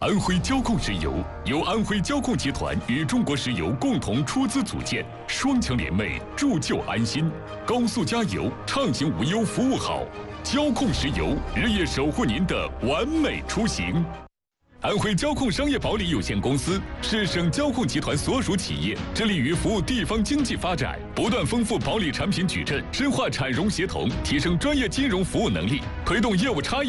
安徽交控石油由安徽交控集团与中国石油共同出资组建，双强联袂，铸就安心。高速加油，畅行无忧，服务好。交控石油日夜守护您的完美出行。安徽交控商业保理有限公司是省交控集团所属企业，致力于服务地方经济发展，不断丰富保理产品矩阵，深化产融协同，提升专业金融服务能力，推动业务差异